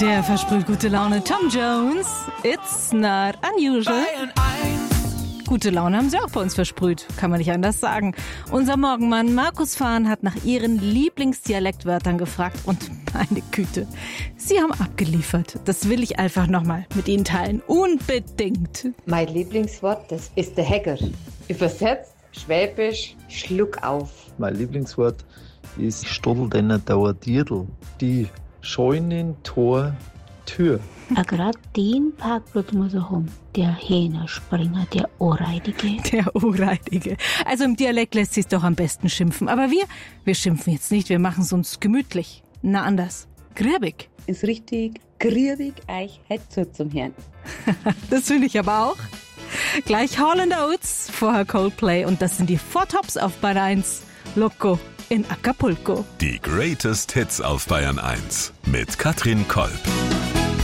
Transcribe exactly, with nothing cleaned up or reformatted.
Der versprüht gute Laune. Tom Jones, it's not unusual. Gute Laune haben sie auch bei uns versprüht, kann man nicht anders sagen. Unser Morgenmann Markus Fahn hat nach ihren Lieblingsdialektwörtern gefragt und meine Güte, sie haben abgeliefert. Das will ich einfach nochmal mit Ihnen teilen. Unbedingt. Mein Lieblingswort, das ist der Hacker. Übersetzt, Schwäbisch, Schluck auf. Mein Lieblingswort ist Stoddeldenner Dauerdierdl. Die Scheunentor Tür. Gerade den Parkplatz muss er haben. Der Hähnerspringer, der Ohrreidige. Der Ohrreidige. Also im Dialekt lässt sich's doch am besten schimpfen. Aber wir, wir schimpfen jetzt nicht, wir machen es uns gemütlich. Na anders. Griebig. Ist richtig griebig, euch heute zum Herrn. Das finde ich aber auch. Gleich Hall and Oates, vorher Coldplay und das sind die Four Tops auf Bayern eins. Loco in Acapulco. Die Greatest Hits auf Bayern eins mit Katrin Kolb.